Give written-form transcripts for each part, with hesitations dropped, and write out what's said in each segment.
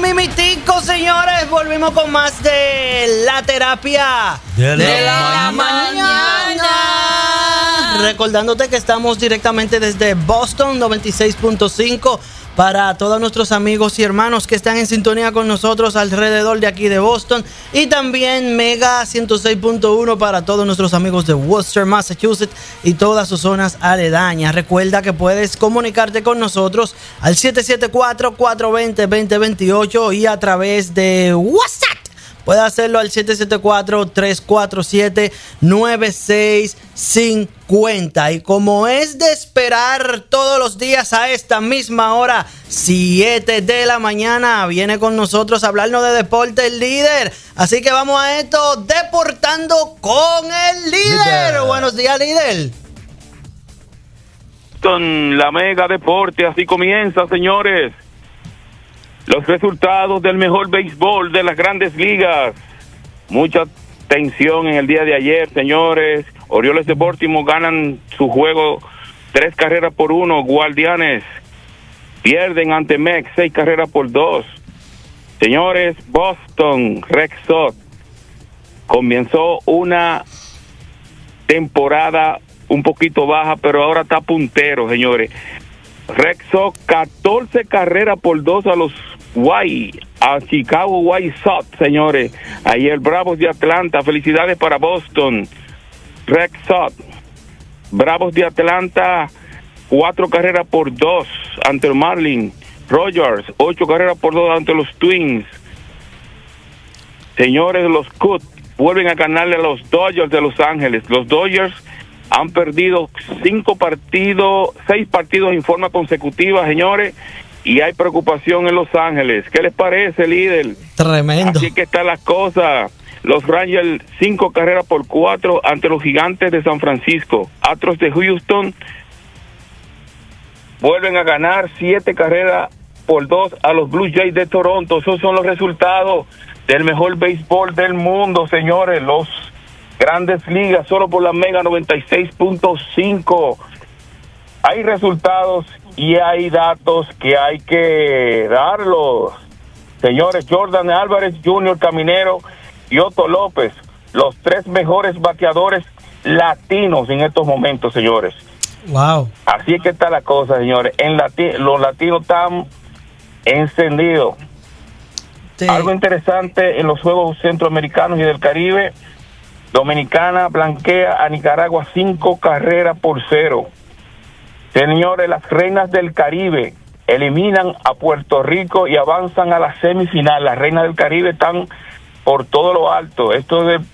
mimitico, señores, volvimos con más de la terapia de la mañana. Recordándote que estamos directamente desde Boston 96.5 para todos nuestros amigos y hermanos que están en sintonía con nosotros alrededor de aquí de Boston, y también Mega 106.1 para todos nuestros amigos de Worcester, Massachusetts y todas sus zonas aledañas. Recuerda que puedes comunicarte con nosotros al 774-420-2028 y a través de WhatsApp. Puede hacerlo al 774-347-9650. Y como es de esperar, todos los días a esta misma hora, 7 de la mañana, viene con nosotros a hablarnos de deporte el líder. Así que vamos a esto, Deportando con el líder. Buenos días, líder. Con la Mega Deporte, así comienza, señores. Los resultados del mejor béisbol de las grandes ligas. Mucha tensión en el día de ayer, señores. Orioles de Baltimore ganan su juego 3-1. Guardianes pierden ante Mets 6-2. Señores, Boston Red Sox comenzó una temporada un poquito baja, pero ahora está puntero, señores. Red Sox 14-2 a los a Chicago White Sox, señores. Ayer Bravos de Atlanta, felicidades para Boston Red Sox. Bravos de Atlanta 4-2 ante el Marlins. Rogers 8-2 ante los Twins. Señores, los Cubs vuelven a ganarle a los Dodgers de Los Ángeles. Los Dodgers han perdido 6 partidos en forma consecutiva, señores, y hay preocupación en Los Ángeles. ¿Qué les parece, líder? Tremendo. Así que están las cosas. Los Rangers 5-4 ante los Gigantes de San Francisco. Astros de Houston vuelven a ganar 7-2 a los Blue Jays de Toronto. Esos son los resultados del mejor béisbol del mundo, señores. Los Grandes Ligas, solo por la Mega 96.5. Hay resultados y hay datos que hay que darlos. Señores, Jordan Álvarez Jr., Caminero, y Otto López, los 3 mejores bateadores latinos en estos momentos, señores. Wow. Así es que está la cosa, señores. Los latinos están encendidos. Sí. Algo interesante en los Juegos Centroamericanos y del Caribe. Dominicana blanquea a Nicaragua 5-0. Señores, las reinas del Caribe eliminan a Puerto Rico y avanzan a la semifinal. Las reinas del Caribe están por todo lo alto. Esto del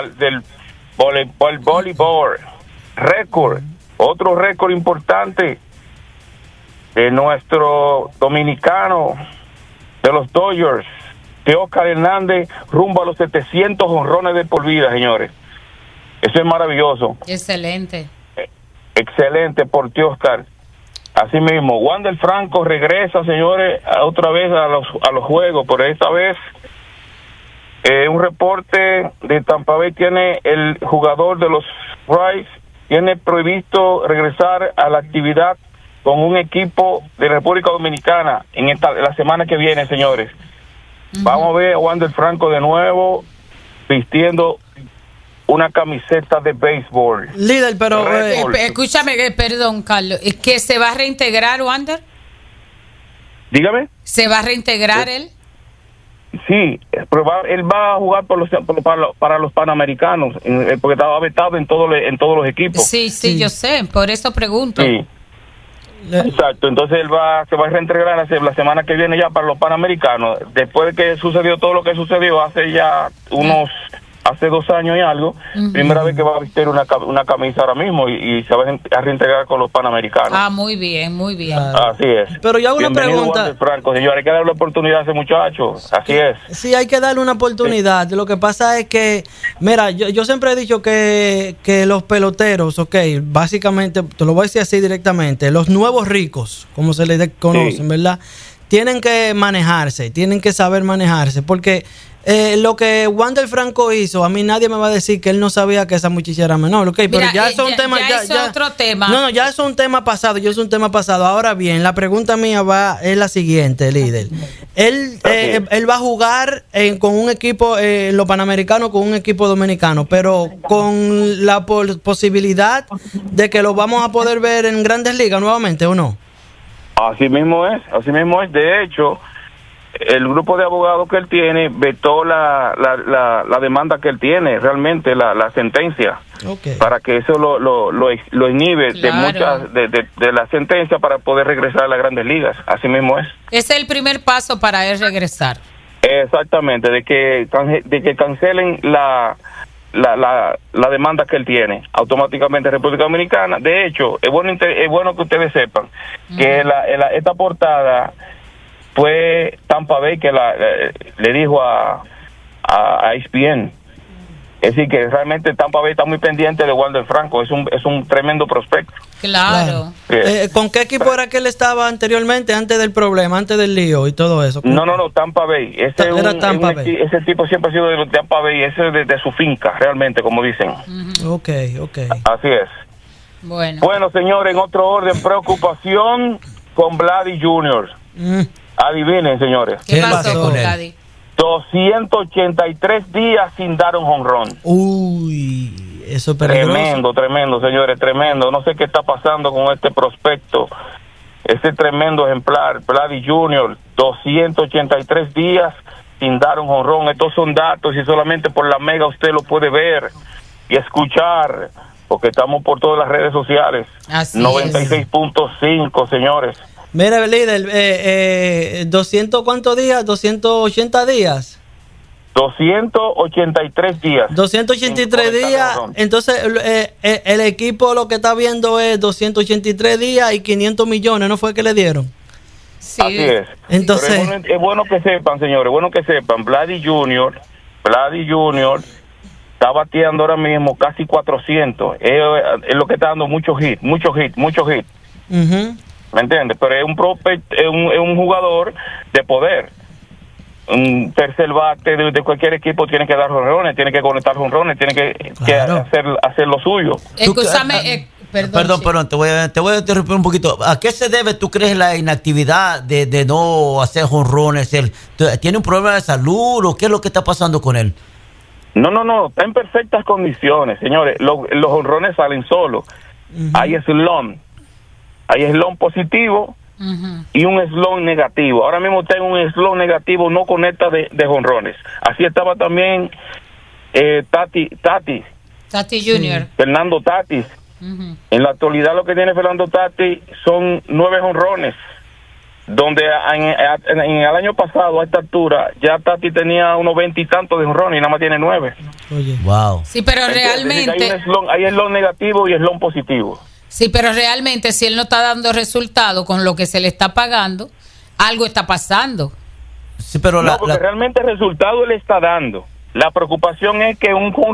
voleibol. Récord. Otro récord importante de nuestro dominicano de los Dodgers, Teóscar Hernández, rumbo a los 700 jonrones de por vida, señores. Eso es maravilloso. Excelente. Excelente por Teóscar. Así mismo, Wander Franco regresa, señores, otra vez a los juegos, pero esta vez un reporte de Tampa Bay tiene el jugador de los Rays tiene previsto regresar a la actividad con un equipo de República Dominicana la semana que viene, señores. Uh-huh. Vamos a ver a Wander Franco de nuevo vistiendo una camiseta de béisbol. Líder, pero escúchame, perdón, Carlos, ¿es que se va a reintegrar Wander? Dígame. ¿Se va a reintegrar él? Sí, pero él va a jugar para los Panamericanos, porque estaba vetado en todos los equipos. Sí, yo sé, por eso pregunto. Sí. Exacto, entonces él se va a reintegrar la semana que viene ya para los Panamericanos, después de que sucedió todo lo que sucedió hace 2 años y algo. Uh-huh. Primera vez que va a vestir una camisa ahora mismo y se va a reintegrar con los Panamericanos. Ah, muy bien. Así es. Pero yo hago una pregunta. Franco, señor, hay que darle la oportunidad a ese muchacho. Así es. Sí, hay que darle una oportunidad. Sí. Lo que pasa es que, mira, yo siempre he dicho que los peloteros, básicamente, te lo voy a decir así directamente, los nuevos ricos, como se les conocen, ¿verdad? Tienen que manejarse, tienen que saber manejarse, porque lo que Wander Franco hizo, a mí nadie me va a decir que él no sabía que esa muchacha era menor, pero ya eso es un tema, otro tema. No, ya eso es un tema pasado, Ahora bien, la pregunta mía es la siguiente, líder. él va a jugar con un equipo, los Panamericanos, con un equipo dominicano, pero con la posibilidad de que lo vamos a poder ver en Grandes Ligas nuevamente, ¿o no? Así mismo es. De hecho, el grupo de abogados que él tiene vetó la demanda que él tiene, realmente la sentencia, para que eso lo inhibe de muchas de la sentencia para poder regresar a las Grandes Ligas. Así mismo es. Ese es el primer paso para él regresar. Exactamente, de que cancelen la demanda que él tiene automáticamente en República Dominicana. De hecho, es bueno que ustedes sepan que esta portada fue Tampa Bay que le dijo a ESPN. Es decir, que realmente Tampa Bay está muy pendiente de Wander Franco. Es un tremendo prospecto. Claro. ¿Con qué equipo era que él estaba anteriormente, antes del problema, anantes del lío y todo eso? No, Tampa Bay. Ese tipo siempre ha sido de los Tampa Bay. Ese es de su finca, realmente, como dicen. Ok. Así es. Bueno, señores, en otro orden, preocupación con Vladdy Jr. Adivinen, señores. ¿Qué pasó con Vladdy? 283 días sin dar un jonrón. Uy, eso es peligroso. Tremendo, señores, tremendo. No sé qué está pasando con este prospecto, este tremendo ejemplar, Vladdy Jr., 283 días sin dar un jonrón. Estos son datos y solamente por la Mega usted lo puede ver y escuchar, porque estamos por todas las redes sociales. 96.5, señores. Mira, líder, 200 ¿cuántos días? 280 días. 283 días. 283 días. Entonces, el equipo lo que está viendo es 283 días y 500 millones, ¿no fue que le dieron? Sí. Así es. Entonces, es bueno que sepan, señores, Vladdy Jr. está bateando ahora mismo casi 400. Es lo que está dando mucho hit. ¿Me entiendes? Pero es un jugador de poder. Un tercer bate de cualquier equipo tiene que dar jonrones, tiene que conectar jonrones, tiene que hacer lo suyo. Escúchame, perdón, te voy a interrumpir un poquito. ¿A qué se debe, tú crees, la inactividad de no hacer jonrones? ¿Tiene un problema de salud o qué es lo que está pasando con él? No, está en perfectas condiciones, señores. Los jonrones salen solos. Hay slump positivo y un slump negativo. Ahora mismo tengo un slump negativo, no conecta de jonrones. Así estaba también Tati Jr. Fernando Tatis. En la actualidad lo que tiene Fernando Tatis son 9 jonrones, donde en el año pasado a esta altura ya Tati tenía unos 20 y tantos de jonrones y nada más tiene 9. Oye, wow. Sí, pero realmente hay slump negativo y slump positivo. Sí, pero realmente si él no está dando resultado con lo que se le está pagando, algo está pasando. Sí, pero porque realmente el resultado él está dando. La preocupación es que un